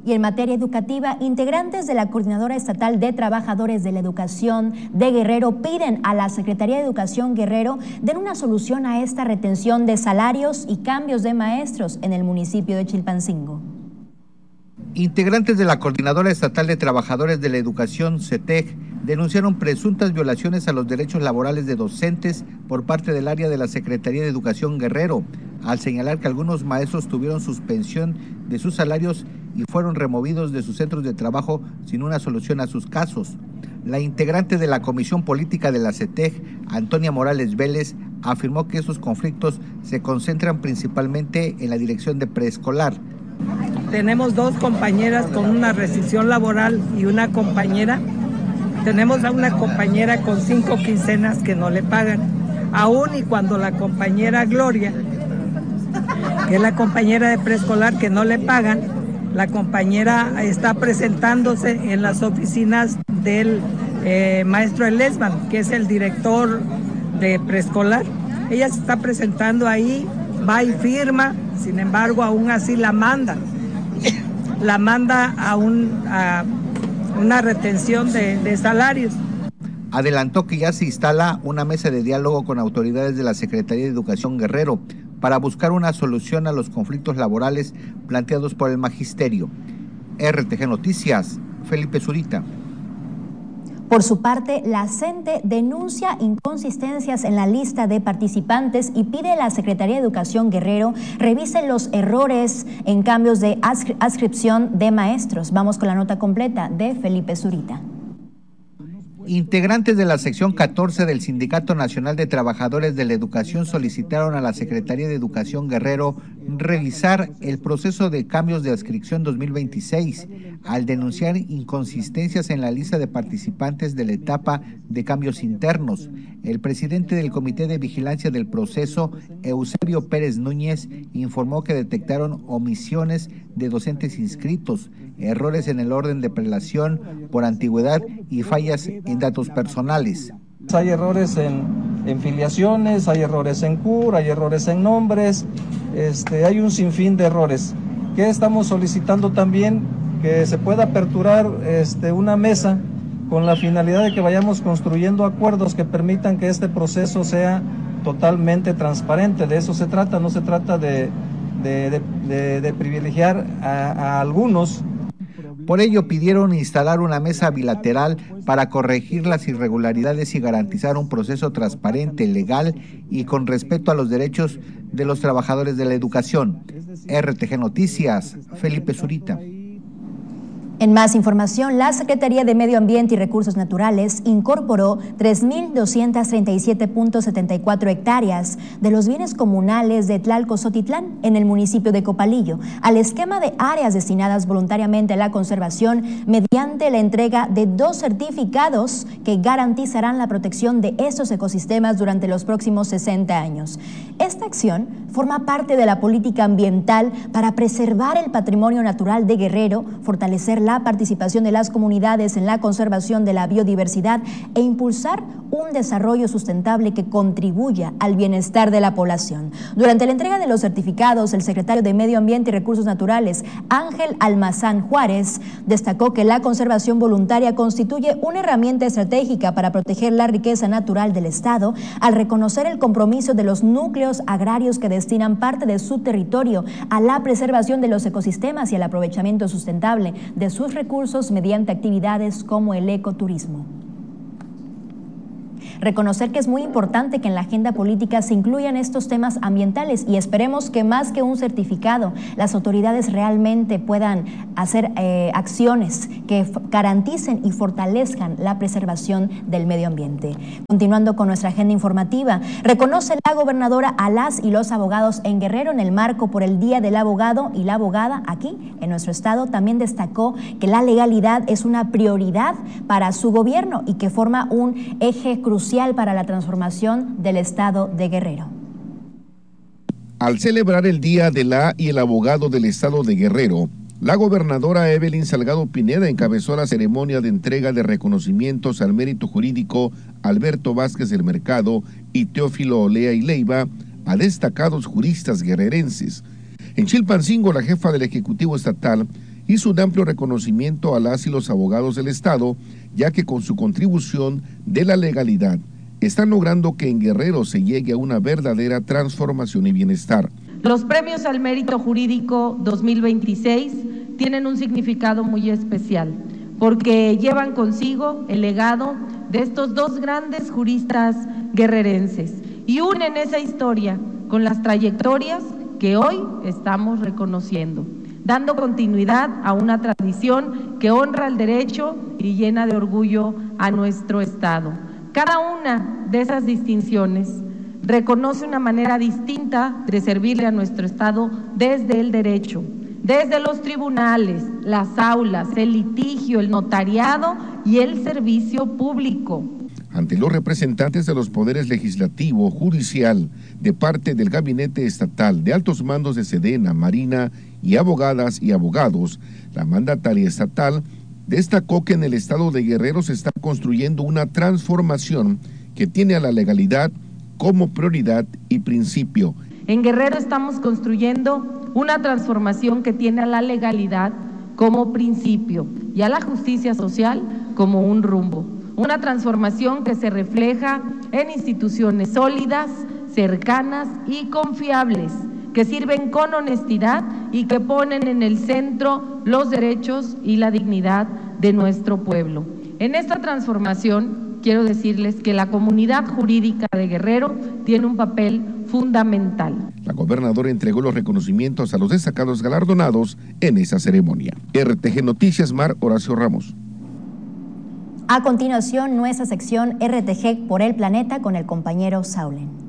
Y en materia educativa, integrantes de la Coordinadora Estatal de Trabajadores de la Educación de Guerrero piden a la Secretaría de Educación Guerrero den una solución a esta retención de salarios y cambios de maestros en el municipio de Chilpancingo. Integrantes de la Coordinadora Estatal de Trabajadores de la Educación, CETEG, denunciaron presuntas violaciones a los derechos laborales de docentes por parte del área de la Secretaría de Educación Guerrero, al señalar que algunos maestros tuvieron suspensión de sus salarios y fueron removidos de sus centros de trabajo sin una solución a sus casos. La integrante de la Comisión Política de la CETEG, Antonia Morales Vélez, afirmó que esos conflictos se concentran principalmente en la dirección de preescolar. Tenemos 2 compañeras con una rescisión laboral y una compañera. Tenemos a una compañera con 5 quincenas que no le pagan. Aún y cuando la compañera Gloria, que es la compañera de preescolar que no le pagan, la compañera está presentándose en las oficinas del maestro Elesman, que es el director de preescolar. Ella se está presentando ahí, va y firma, sin embargo aún así la manda a una retención de salarios. Adelantó que ya se instala una mesa de diálogo con autoridades de la Secretaría de Educación Guerrero para buscar una solución a los conflictos laborales planteados por el magisterio. RTG Noticias, Felipe Zurita. Por su parte, la CENTE denuncia inconsistencias en la lista de participantes y pide a la Secretaría de Educación Guerrero revise los errores en cambios de adscripción de maestros. Vamos con la nota completa de Felipe Zurita. Integrantes de la sección 14 del Sindicato Nacional de Trabajadores de la Educación solicitaron a la Secretaría de Educación Guerrero revisar el proceso de cambios de adscripción 2026 al denunciar inconsistencias en la lista de participantes de la etapa de cambios internos. El presidente del Comité de Vigilancia del Proceso, Eusebio Pérez Núñez, informó que detectaron omisiones de docentes inscritos, errores en el orden de prelación por antigüedad y fallas en datos personales. Hay errores en filiaciones, hay errores en CUR, hay errores en nombres, hay un sinfín de errores. Que estamos solicitando también que se pueda aperturar una mesa con la finalidad de que vayamos construyendo acuerdos que permitan que este proceso sea totalmente transparente. De eso se trata, no se trata de privilegiar a algunos. Por ello pidieron instalar una mesa bilateral para corregir las irregularidades y garantizar un proceso transparente, legal y con respeto a los derechos de los trabajadores de la educación. RTG Noticias, Felipe Zurita. En más información, la Secretaría de Medio Ambiente y Recursos Naturales incorporó 3.237.74 hectáreas de los bienes comunales de Tlalco-Zotitlán en el municipio de Copalillo al esquema de áreas destinadas voluntariamente a la conservación mediante la entrega de 2 certificados que garantizarán la protección de estos ecosistemas durante los próximos 60 años. Esta acción forma parte de la política ambiental para preservar el patrimonio natural de Guerrero, fortalecer la participación de las comunidades en la conservación de la biodiversidad e impulsar un desarrollo sustentable que contribuya al bienestar de la población. Durante la entrega de los certificados, el secretario de Medio Ambiente y Recursos Naturales, Ángel Almazán Juárez, destacó que la conservación voluntaria constituye una herramienta estratégica para proteger la riqueza natural del Estado, al reconocer el compromiso de los núcleos agrarios que destinan parte de su territorio a la preservación de los ecosistemas y al aprovechamiento sustentable de sus recursos mediante actividades como el ecoturismo. Reconocer que es muy importante que en la agenda política se incluyan estos temas ambientales y esperemos que más que un certificado, las autoridades realmente puedan hacer acciones que garanticen y fortalezcan la preservación del medio ambiente. Continuando con nuestra agenda informativa, reconoce la gobernadora a las y los abogados en Guerrero en el marco por el Día del Abogado y la Abogada aquí en nuestro estado. También destacó que la legalidad es una prioridad para su gobierno y que forma un eje crucial para la transformación del estado de Guerrero. Al celebrar el Día de la y el Abogado del estado de Guerrero, la gobernadora Evelyn Salgado Pineda encabezó la ceremonia de entrega de reconocimientos al mérito jurídico Alberto Vázquez del Mercado y Teófilo Olea y Leiva a destacados juristas guerrerenses. En Chilpancingo, la jefa del Ejecutivo Estatal hizo un amplio reconocimiento a las y los abogados del Estado, ya que con su contribución de la legalidad están logrando que en Guerrero se llegue a una verdadera transformación y bienestar. Los premios al mérito jurídico 2026 tienen un significado muy especial, porque llevan consigo el legado de estos dos grandes juristas guerrerenses y unen esa historia con las trayectorias que hoy estamos reconociendo, dando continuidad a una tradición que honra el derecho y llena de orgullo a nuestro Estado. Cada una de esas distinciones reconoce una manera distinta de servirle a nuestro Estado desde el derecho, desde los tribunales, las aulas, el litigio, el notariado y el servicio público. Ante los representantes de los poderes legislativo, judicial, de parte del gabinete estatal, de altos mandos de Sedena, Marina y abogadas y abogados, la mandataria estatal destacó que en el estado de Guerrero se está construyendo una transformación que tiene a la legalidad como prioridad y principio. En Guerrero estamos construyendo una transformación que tiene a la legalidad como principio y a la justicia social como un rumbo. Una transformación que se refleja en instituciones sólidas, cercanas y confiables, que sirven con honestidad y que ponen en el centro los derechos y la dignidad de nuestro pueblo. En esta transformación, quiero decirles que la comunidad jurídica de Guerrero tiene un papel fundamental. La gobernadora entregó los reconocimientos a los destacados galardonados en esa ceremonia. RTG Noticias, Mar Horacio Ramos. A continuación, nuestra sección RTG por el planeta con el compañero Saulen.